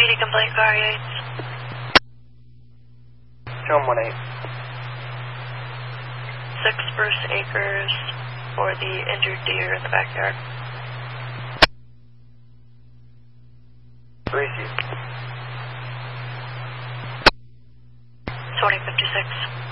PD complaint car 8. Show 1-8. 6 Spruce Acres for the injured deer in the backyard. 3 Seas. 2056.